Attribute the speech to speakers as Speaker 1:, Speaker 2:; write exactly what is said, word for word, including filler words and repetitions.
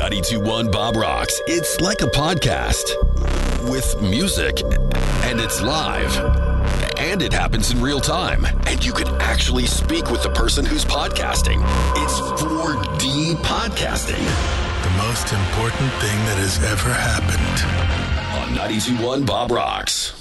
Speaker 1: ninety-two point one Bob Rocks. It's like a podcast with music, and it's live. And it happens in real time. And you can actually speak with the person who's podcasting. It's four D podcasting.
Speaker 2: The most important thing that has ever happened.
Speaker 1: On ninety-two point one Bob Rocks.